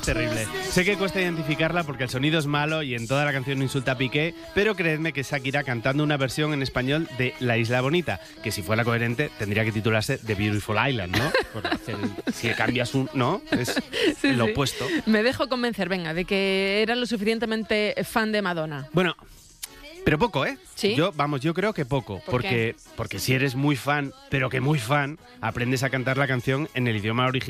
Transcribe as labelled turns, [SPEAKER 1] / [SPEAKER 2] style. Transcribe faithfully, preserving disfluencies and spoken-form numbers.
[SPEAKER 1] terrible. Sé que cuesta identificarla porque el sonido es malo y en toda la canción insulta a Piqué, pero creedme que es Shakira cantando una versión en español de La Isla Bonita, que si fuera coherente tendría que titularse The Beautiful Island, ¿no? Por hacer, si cambias un... ¿no? Es
[SPEAKER 2] Sí,
[SPEAKER 1] lo
[SPEAKER 2] sí.
[SPEAKER 1] opuesto.
[SPEAKER 2] Me dejo convencer, venga, de que era lo suficientemente fan de Madonna.
[SPEAKER 1] Bueno, pero poco, ¿eh?
[SPEAKER 2] ¿Sí?
[SPEAKER 1] Yo, vamos, yo creo que poco,
[SPEAKER 2] ¿Por
[SPEAKER 1] porque, porque si eres muy fan, pero que muy fan, aprendes a cantar la canción en el idioma original